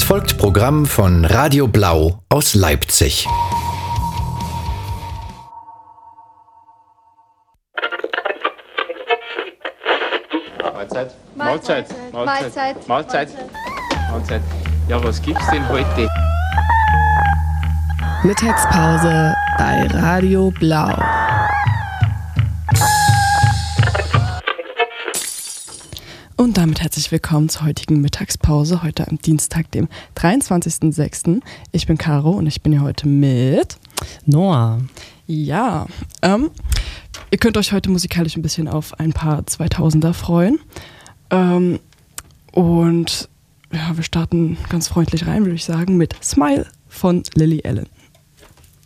folgt Programm von Radio Blau aus Leipzig. Mahlzeit. Mahlzeit. Mahlzeit. Mahlzeit. Mahlzeit. Ja, was gibt's denn heute? Mittagspause bei Radio Blau. Und damit herzlich willkommen zur heutigen Mittagspause, heute am Dienstag, dem 23.06. Ich bin Caro und ich bin hier heute mit Noah. Ja, ihr könnt euch heute musikalisch ein bisschen auf ein paar 2000er freuen. Und ja, wir starten ganz freundlich rein, würde ich sagen, mit Smile von Lily Allen.